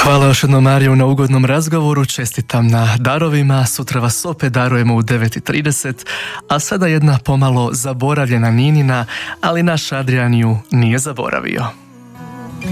Hvala još jednom Mariju na ugodnom razgovoru, čestitam na darovima, sutra vas opet darujemo u 9:30, a sada jedna pomalo zaboravljena Ninina, ali naš Adrian ju nije zaboravio.